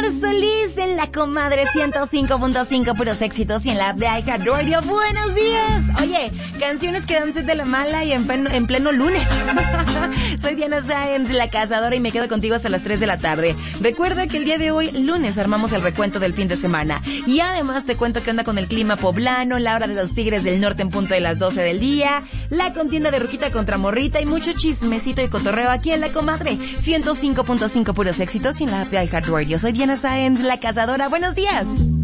Omar Solís en la comadre 105.5 puros éxitos y en la app de iHeartRadio. ¡Buenos días! Oye, canciones que dan sed de la mala y en pleno lunes. Soy Diana Sáenz, la cazadora, y me quedo contigo hasta las 3 de la tarde. Recuerda que el día de hoy, lunes, armamos el recuento del fin de semana. Y además te cuento qué onda con el clima poblano, la hora de los Tigres del Norte en punto de las 12 del día, la contienda de Ruquita contra Morrita y mucho chismecito y cotorreo aquí en la comadre 105.5 puros éxitos y en la app de iHeartRadio. Soy Diana Sáenz, la cazadora. ¡Buenos días!